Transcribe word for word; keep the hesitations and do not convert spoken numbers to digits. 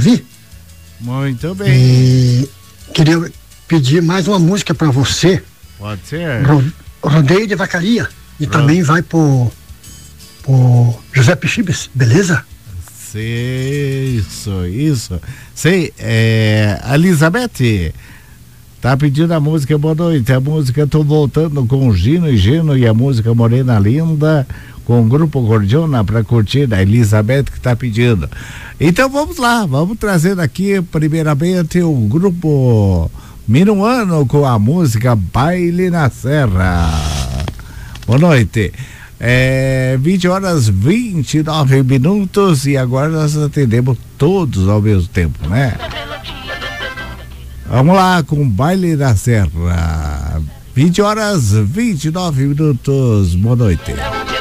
Davi. Muito bem. E queria pedir mais uma música para você. Pode ser. Ro- Rodeio de Vacaria. E Ro- também vai pro, pro José Pichibes, beleza? Sei, isso, isso. Sei, é, a Elizabeth tá pedindo a música Boa Noite. A música Tô Voltando com o Gino e Gino e a música Morena Linda com o Grupo Gordiona pra curtir. A Elizabeth que tá pedindo. Então vamos lá, vamos trazendo aqui primeiramente o grupo Minuano com a música Baile na Serra. Boa noite. É, vinte horas vinte e nove minutos e agora nós atendemos todos ao mesmo tempo, né? Vamos lá com Baile da Serra. vinte horas vinte e nove minutos. Boa noite.